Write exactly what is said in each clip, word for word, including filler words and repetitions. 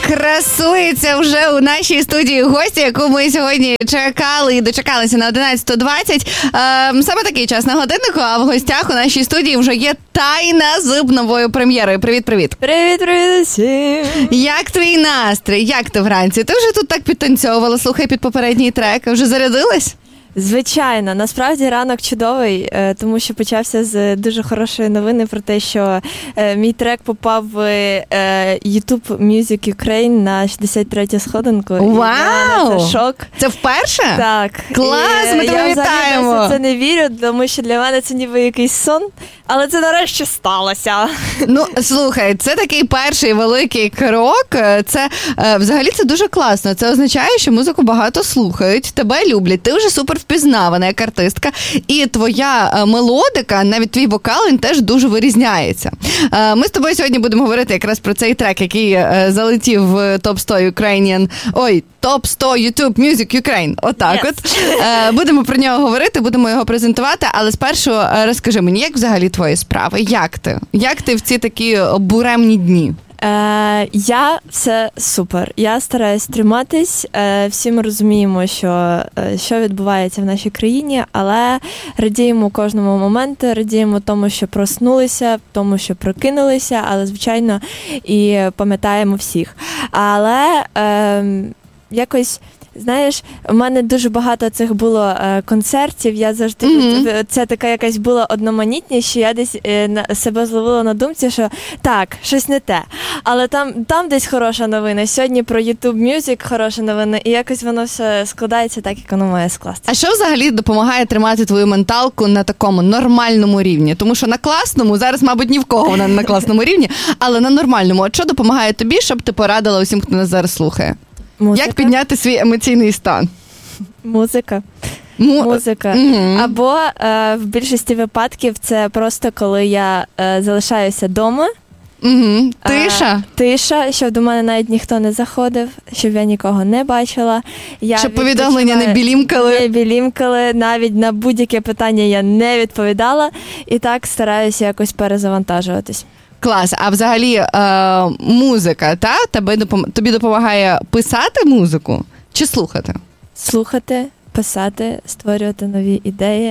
Красується вже у нашій студії гості, яку ми сьогодні чекали і дочекалися на одинадцята двадцять. Е, саме такий час на годиннику, а в гостях у нашій студії вже є Тайна з новою прем'єрою. Привіт-привіт. Привіт-привіт всім. Як твій настрій? Як ти вранці? Ти вже тут так підтанцьовувала, слухай під попередній трек. Вже зарядилась? Звичайно, насправді ранок чудовий, тому що почався з дуже хорошої новини про те, що мій трек попав в YouTube Music Ukraine на шістдесят третю сходинку. Вау! Це шок. Це вперше? Так. Клас, і ми тебе вітаємо. Я це не вірю, тому що для мене це ніби якийсь сон, але це нарешті сталося. Ну, слухай, це такий перший великий крок. Це, взагалі, це дуже класно. Це означає, що музику багато слухають, тебе люблять, ти вже супер впізнавана як артистка, і твоя мелодика, навіть твій вокал, він теж дуже вирізняється. Ми з тобою сьогодні будемо говорити якраз про цей трек, який залетів в топ сто Ukrainian, ой, топ сто YouTube Music Ukraine, отак yes. от. Будемо про нього говорити, будемо його презентувати, але спершу розкажи мені, як взагалі твої справи? Як ти? Як ти в ці такі буремні дні? Е, я все супер. Я стараюсь триматись. Е, всі ми розуміємо, що, е, що відбувається в нашій країні, але радіємо кожному моменту, радіємо тому, що проснулися, тому, що прокинулися, але, звичайно, і пам'ятаємо всіх. Але е, якось... Знаєш, у мене дуже багато цих було е, концертів, я завжди, mm-hmm. це така якась була одноманітність, що я десь е, на, себе зловила на думці, що так, щось не те, але там, там десь хороша новина, сьогодні про YouTube Music хороша новина, і якось воно все складається так, як воно має скластися. А що взагалі допомагає тримати твою менталку на такому нормальному рівні? Тому що на класному, зараз, мабуть, ні в кого вона не на класному рівні, але на нормальному. От що допомагає тобі, щоб ти порадила усім, хто нас зараз слухає? Музика. Як підняти свій емоційний стан? Музика. Му... Музика. Mm-hmm. Або е, в більшості випадків це просто коли я е, залишаюся вдома. Mm-hmm. Тиша? Е, тиша, щоб до мене навіть ніхто не заходив, щоб я нікого не бачила. Я щоб повідомлення не білімкали? Не білімкали, навіть на будь-яке питання я не відповідала. І так стараюся якось перезавантажуватись. Клас. А взагалі е, музика, та? Тобі, допом... тобі допомагає писати музику чи слухати? Слухати, писати, створювати нові ідеї.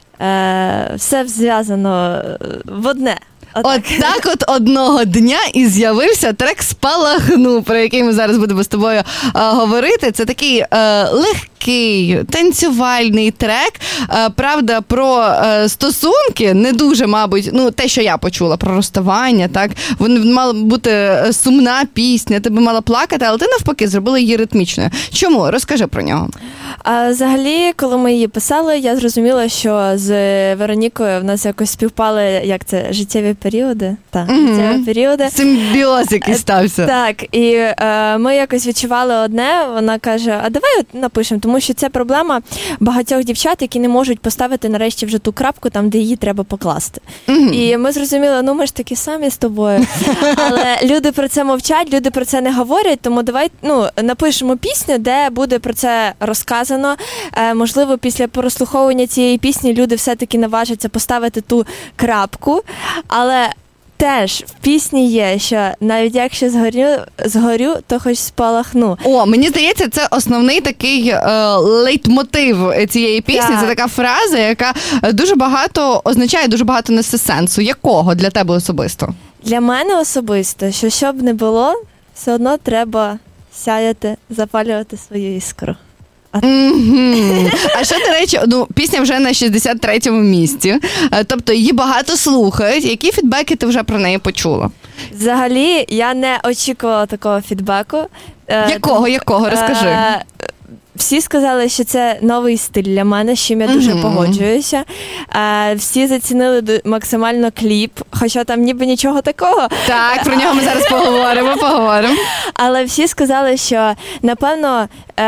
Е, все зв'язано в одне. Отак. От так от одного дня і з'явився трек «Спалахну», про який ми зараз будемо з тобою е, говорити. Це такий е, легкий, танцювальний трек. Е, правда, про е, стосунки не дуже, мабуть, ну, те, що я почула, про розставання, так? Вона мала бути сумна пісня, ти би мала плакати, але ти навпаки зробила її ритмічною. Чому? Розкажи про нього. А взагалі, коли ми її писали, я зрозуміла, що з Веронікою в нас якось співпали, як це, життєві періоди. Так, mm-hmm. життєві періоди. Симбіоз який стався. Так, і е, ми якось відчували одне, вона каже, а давай от напишемо, тому що це проблема багатьох дівчат, які не можуть поставити нарешті вже ту крапку там, де її треба покласти. Mm-hmm. І ми зрозуміли, ну ми ж такі самі з тобою. Але люди про це мовчать, люди про це не говорять, тому давай, ну, напишемо пісню, де буде про це розказано. Е, можливо, після прослуховування цієї пісні люди все-таки наважаться поставити ту крапку. Але теж в пісні є, що навіть якщо згорю, згорю, то хоч спалахну. О, мені здається, це основний такий е, лейтмотив цієї пісні. Так. Це така фраза, яка дуже багато означає, дуже багато несе сенсу. Якого для тебе особисто? Для мене особисто, що щоб не було, все одно треба сяяти, запалювати свою іскру. А... Mm-hmm. А що, до речі, ну, пісня вже на шістдесят третьому місці, тобто її багато слухають. Які фідбеки ти вже про неї почула? Взагалі, я не очікувала такого фідбеку. Якого, якого? Розкажи. Всі сказали, що це новий стиль для мене, з чим я дуже mm-hmm. погоджуюся. Всі зацінили максимально кліп, хоча там ніби нічого такого. Так, про нього ми зараз поговоримо, поговоримо. Але всі сказали, що, напевно,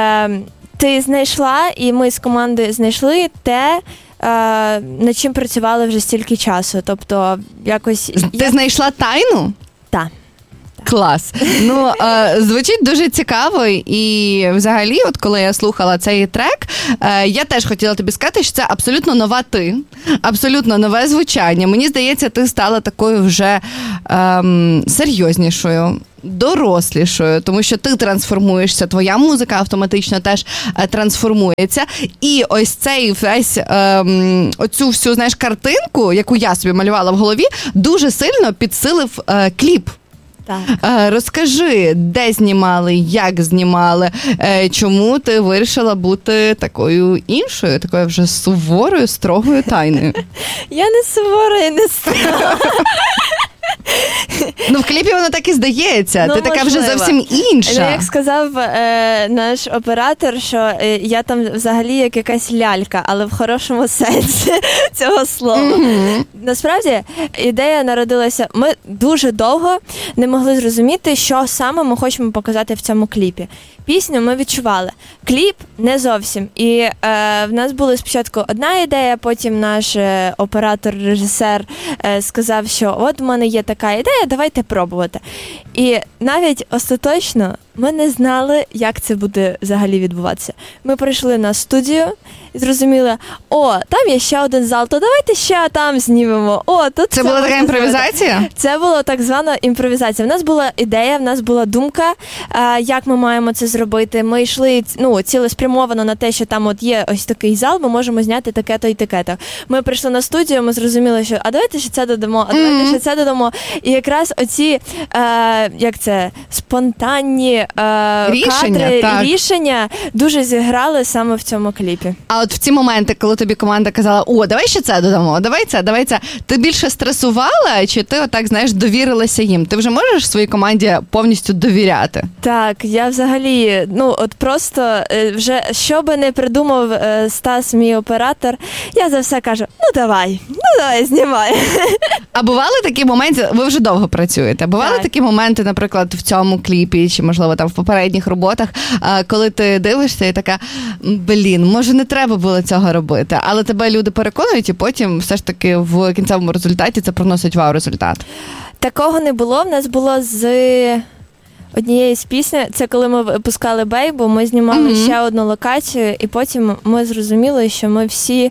ти знайшла, і ми з командою знайшли те, над чим працювали вже стільки часу. Тобто, якось... Ти я... знайшла тайну? Так. Клас. Ну, е, звучить дуже цікаво, і взагалі, от коли я слухала цей трек, е, я теж хотіла тобі сказати, що це абсолютно нова ти, абсолютно нове звучання. Мені здається, ти стала такою вже е, серйознішою. дорослішою, тому що ти трансформуєшся, твоя музика автоматично теж е, трансформується. І ось цей весь е, оцю всю, знаєш, картинку, яку я собі малювала в голові, дуже сильно підсилив е, кліп. Так. Е, розкажи, де знімали, як знімали, е, чому ти вирішила бути такою іншою, такою вже суворою, строгою Тайною? Я не сувора і не строга. Ну, в кліпі воно так і здається. Ну, ти така можливо. вже зовсім інша. Ну, як сказав е, наш оператор, що е, я там взагалі як якась лялька, але в хорошому сенсі цього слова. Mm-hmm. Насправді, ідея народилася, ми дуже довго не могли зрозуміти, що саме ми хочемо показати в цьому кліпі. Пісню ми відчували. Кліп не зовсім. І е, в нас була спочатку одна ідея, потім наш е, оператор-режисер е, сказав, що от в мене є така ідея, давайте пробувати. І навіть остаточно ми не знали, як це буде взагалі відбуватися. Ми прийшли на студію і зрозуміли, о, там є ще один зал, то давайте ще там знімемо. О, тут це була така імпровізація? Це була так звана імпровізація. В нас була ідея, в нас була думка, як ми маємо це зробити. Ми йшли, ну, цілеспрямовано на те, що там от є ось такий зал, ми можемо зняти таке-то і таке-то. Ми прийшли на студію, ми зрозуміли, що а давайте ще це додамо, а давайте mm-hmm. ще це додамо. І якраз оці, е, як це, спонтанні е, рішення, кадри, так. рішення дуже зіграли саме в цьому кліпі. А от в ці моменти, коли тобі команда казала, о, давай ще це додамо, давай це, давай це, ти більше стресувала, чи ти отак, знаєш, довірилася їм? Ти вже можеш своїй команді повністю довіряти? Так, я взагалі, ну, от просто вже, що би не придумав Стас, мій оператор, я за все кажу, ну, давай, ну, давай, знімай. А бували такі моменти, ви вже довго працюєте, бували так. такі моменти, наприклад, в цьому кліпі, чи, можливо, там в попередніх роботах, коли ти дивишся і така, блін, може не треба було цього робити, але тебе люди переконують, і потім все ж таки в кінцевому результаті це приносить вау-результат. Такого не було, в нас було з однієї з пісень, це коли ми випускали «Бейбу», ми знімали mm-hmm. ще одну локацію, і потім ми зрозуміли, що ми всі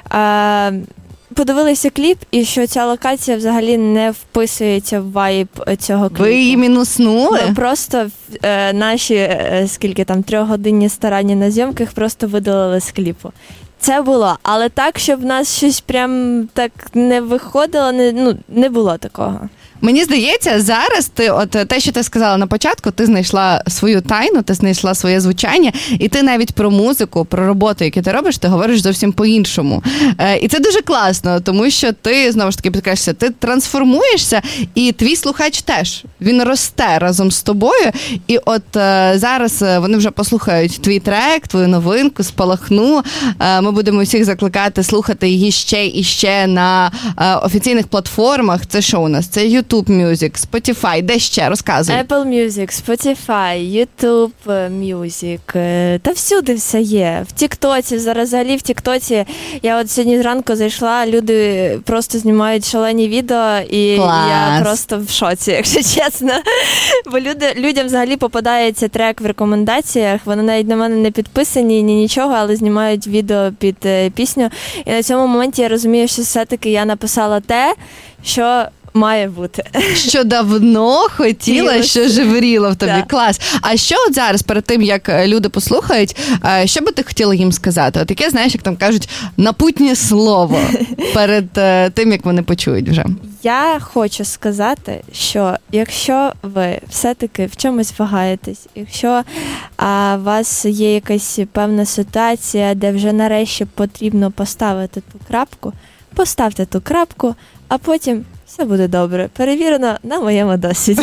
е, подивилися кліп, і що ця локація взагалі не вписується в вайб цього кліпу. Ви її мінуснули? Ми просто е, наші, е, скільки там, трьохгодинні старання на зйомках просто видалили з кліпу. Це було, але так, щоб в нас щось прям так не виходило, не, ну, не було такого. Мені здається, зараз ти, от те, що ти сказала на початку, ти знайшла свою тайну, ти знайшла своє звучання, і ти навіть про музику, про роботу, яку ти робиш, ти говориш зовсім по-іншому. Е, і це дуже класно, тому що ти, знову ж таки, підкажешся, ти трансформуєшся, і твій слухач теж. Він росте разом з тобою, і от е, зараз вони вже послухають твій трек, твою новинку, «Спалахну». Е, ми будемо всіх закликати слухати її ще і ще на е, офіційних платформах. Це що у нас? Це YouTube Music, Spotify, де ще? Розказуй. Apple Music, Spotify, YouTube Music, та всюди все є. В Тіктоці, зараз взагалі в Тіктоці, я от сьогодні зранку зайшла, люди просто знімають шалені відео, і Клас. Я просто в шоці, якщо чесно. Бо люди, людям взагалі попадається трек в рекомендаціях, вони навіть на мене не підписані, ні нічого, але знімають відео під е, пісню. І на цьому моменті я розумію, що все-таки я написала те, що має бути. Що давно хотіла, що жевріло в тобі. Так. Клас. А що от зараз, перед тим, як люди послухають, що би ти хотіла їм сказати? От яке, знаєш, як там кажуть, напутнє слово перед тим, як вони почують вже? Я хочу сказати, що якщо ви все-таки в чомусь вагаєтесь, якщо а, у вас є якась певна ситуація, де вже нарешті потрібно поставити ту крапку, поставте ту крапку, а потім все буде добре. Перевірено на моєму досвіді.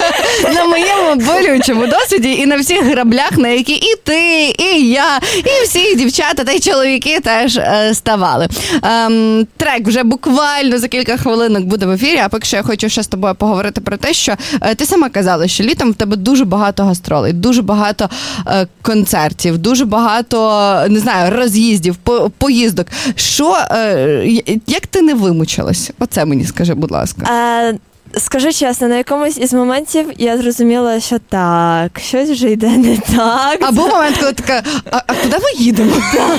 На моєму болючому досвіді і на всіх граблях, на які і ти, і я, і всі дівчата та й чоловіки теж е, ставали. Ем, трек вже буквально за кілька хвилинок буде в ефірі, а поки що я хочу ще з тобою поговорити про те, що е, ти сама казала, що літом в тебе дуже багато гастролей, дуже багато е, концертів, дуже багато, не знаю, роз'їздів, по, поїздок. Що, е, як ти не вимучилась? Оце мені скажи, будь ласка. А... Скажу чесно, на якомусь із моментів я зрозуміла, що так, щось вже йде не так. Або момент, коли така, а, а куди ми їдемо?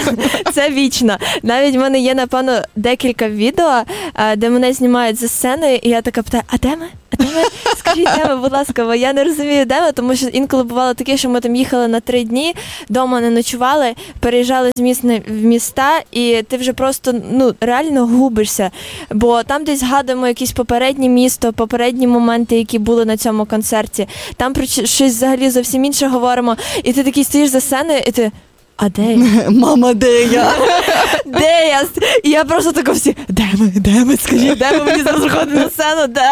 Це вічно. Навіть в мене є, напевно, декілька відео, де мене знімають за сценою, і я така питаю, а де ми? де ми? Скажіть, де ми, будь ласка, бо я не розумію, де ми, тому що інколи бувало таке, що ми там їхали на три дні, вдома не ночували, переїжджали з міст в міста, і ти вже просто, ну, реально губишся. Бо там десь згадуємо якісь попередні місто, попередні моменти, які були на цьому концерті. Там про щось взагалі зовсім інше говоримо. І ти такий стоїш за сценою, і ти... А де я? Мама, де я? Де я? І я просто тако всі, де ми, де ми, скажіть, де ми, мені зараз виходить на сцену, де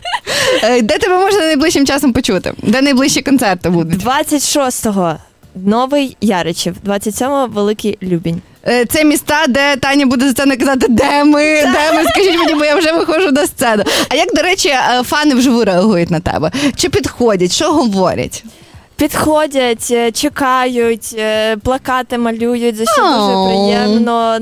ми? Де тебе можна найближчим часом почути? Де найближчі концерти будуть? двадцять шостого Новий Яричів, двадцять сьомого Великий Любінь. Це міста, де Таня буде за сценою казати, де ми, де ми, скажіть мені, бо я вже виходжу на сцену. А як, до речі, фани вживу реагують на тебе? Чи підходять, що говорять? Підходять, чекають, плакати малюють, за що Oh. дуже приємно.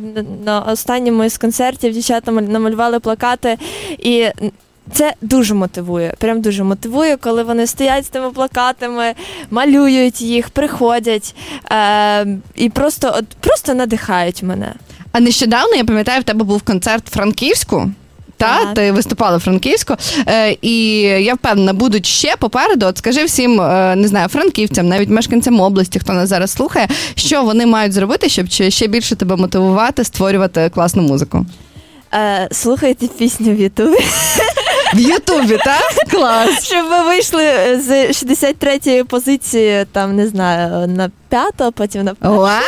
На останньому із концертів дівчата намалювали плакати, і це дуже мотивує, прям дуже мотивує, коли вони стоять з тими плакатами, малюють їх, приходять е- і просто, от, просто надихають мене. А нещодавно, я пам'ятаю, в тебе був концерт в Франківську. Та, так. Ти виступала в Франківську, е, і я впевнена, будуть ще попереду. От скажи всім, е, не знаю, франківцям, навіть мешканцям області, хто нас зараз слухає, що вони мають зробити, щоб ще більше тебе мотивувати, створювати класну музику? Е, слухайте пісню в Ютубі. В Ютубі, так? Клас! Щоб ви вийшли з шістдесят третьої позиції, там, не знаю, на п'яту, потім на першу. Вау!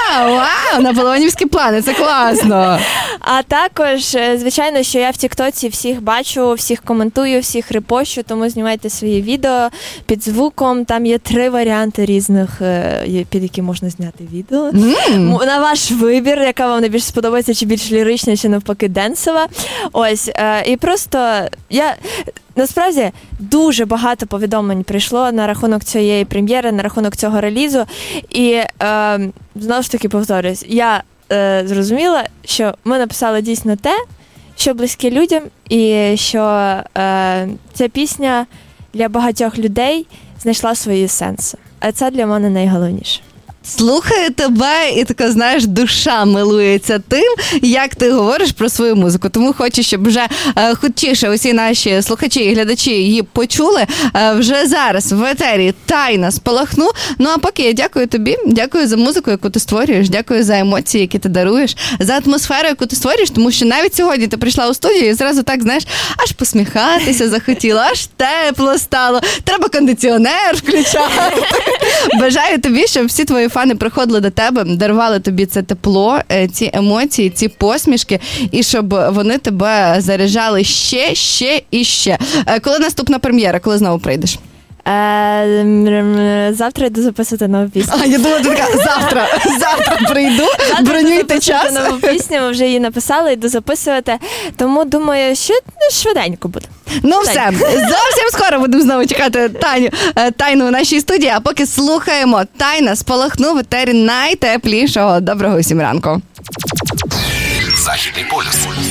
Вау! Наполеонівські плани, це класно! А також, звичайно, що я в Тіктоці всіх бачу, всіх коментую, всіх репощу, тому знімайте свої відео під звуком. Там є три варіанти різних, під які можна зняти відео. Mm. На ваш вибір, яка вам найбільше сподобається, чи більш лірична, чи навпаки денсова. Ось, і просто я... Насправді, дуже багато повідомлень прийшло на рахунок цієї прем'єри, на рахунок цього релізу. І, е, знову ж таки, повторюсь, я е, зрозуміла, що ми написали дійсно те, що близьке людям, і що е, ця пісня для багатьох людей знайшла свої сенси. А це для мене найголовніше. Слухаю тебе, і така, знаєш, душа милується тим, як ти говориш про свою музику. Тому хочу, щоб вже е, хочіше усі наші слухачі і глядачі її почули. Е, вже зараз в етері Тайна спалахну. Ну, а поки я дякую тобі, дякую за музику, яку ти створюєш, дякую за емоції, які ти даруєш, за атмосферу, яку ти створюєш, тому що навіть сьогодні ти прийшла у студію і зразу так, знаєш, аж посміхатися захотіла, аж тепло стало, треба кондиціонер включати. Бажаю тобі, щоб всі твої фани приходили до тебе, дарували тобі це тепло, ці емоції, ці посмішки, і щоб вони тебе заряджали ще, ще і ще. Коли наступна прем'єра? Коли знову прийдеш? Е, завтра йду записувати нову пісню. А, я думала, ти така, завтра, завтра прийду, завтра бронюйте час. Завтра нову пісню, ми вже її написали, йду записувати, тому думаю, що швиденько буде. Ну все, зовсім скоро будемо знову чекати Таню, Тайну у нашій студії, а поки слухаємо Тайна спалахну в етері найтеплішого. Доброго усім ранку. Західний полюс.